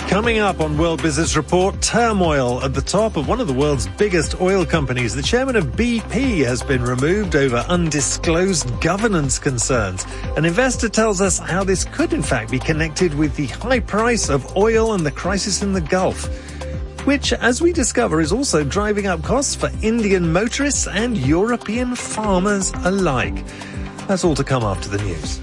Coming up on World Business Report, turmoil at the top of one of the world's biggest oil companies. The chairman of BP has been removed over undisclosed governance concerns. An investor tells us how this could in fact be connected with the high price of oil and the crisis in the Gulf, which, as we discover, is also driving up costs for Indian motorists and European farmers alike. That's all to come after the news.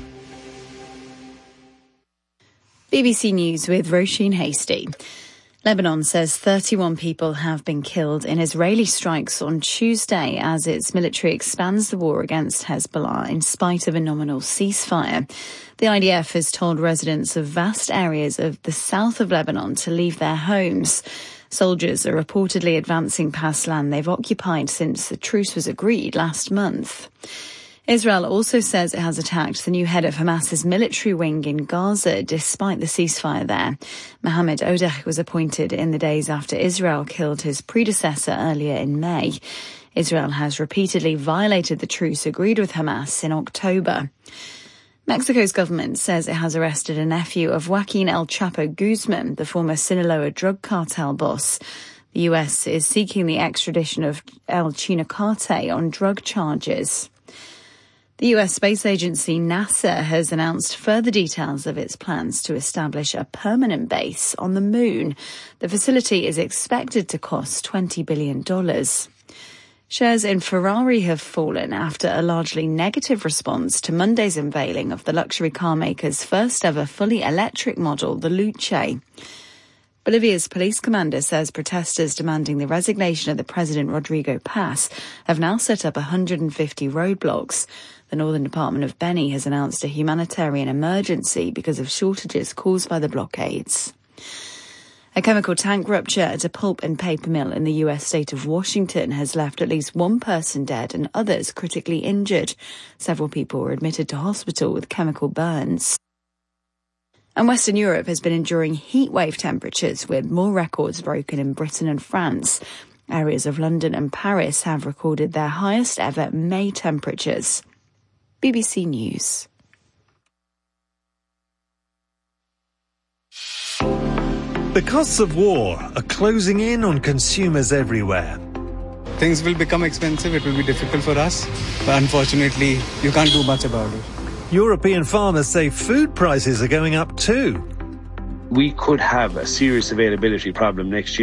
BBC News with Roisin Hasty. Lebanon says 31 people have been killed in Israeli strikes on Tuesday as its military expands the war against Hezbollah in spite of a nominal ceasefire. The IDF has told residents of vast areas of the south of Lebanon to leave their homes. Soldiers are reportedly advancing past land they've occupied since the truce was agreed last month. Israel also says it has attacked the new head of Hamas's military wing in Gaza despite the ceasefire there. Mohammed Odeh was appointed in the days after Israel killed his predecessor earlier in May. Israel has repeatedly violated the truce agreed with Hamas in October. Mexico's government says it has arrested a nephew of Joaquin El Chapo Guzman, the former Sinaloa drug cartel boss. The US is seeking the extradition of El Chinacate on drug charges. The US space agency NASA has announced further details of its plans to establish a permanent base on the moon. The facility is expected to cost $20 billion. Shares in Ferrari have fallen after a largely negative response to Monday's unveiling of the luxury car maker's first ever fully electric model, the Luce. Bolivia's police commander says protesters demanding the resignation of the president Rodrigo Paz have now set up 150 roadblocks. The Northern Department of Beni has announced a humanitarian emergency because of shortages caused by the blockades. A chemical tank rupture at a pulp and paper mill in the US state of Washington has left at least one person dead and others critically injured. Several people were admitted to hospital with chemical burns. And Western Europe has been enduring heatwave temperatures with more records broken in Britain and France. Areas of London and Paris have recorded their highest ever May temperatures. BBC News. The costs of war are closing in on consumers everywhere. Things will become expensive, it will be difficult for us, but unfortunately you can't do much about it. European farmers say food prices are going up too. We could have a serious availability problem next year.